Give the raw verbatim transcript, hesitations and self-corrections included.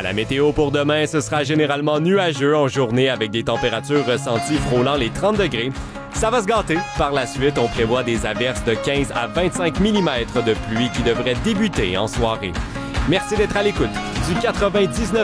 La météo pour demain, ce sera généralement nuageux en journée avec des températures ressenties frôlant les trente degrés. Ça va se gâter. Par la suite, on prévoit des averses de quinze à vingt-cinq millimètres de pluie qui devraient débuter en soirée. Merci d'être à l'écoute du quatre-vingt-dix-neuf